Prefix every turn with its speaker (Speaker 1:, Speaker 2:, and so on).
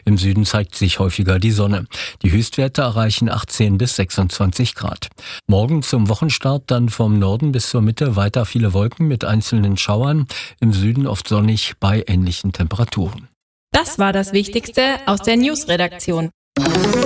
Speaker 1: Im Süden zeigt sich häufiger die Sonne. Die Höchstwerte erreichen 18 bis 26 Grad. Morgen zum Wochenstart dann vom Norden bis zur Mitte weiter viele Wolken mit einzelnen Schauern. Im Süden oft sonnig bei ähnlichen Temperaturen.
Speaker 2: Das war das Wichtigste aus der News-Redaktion.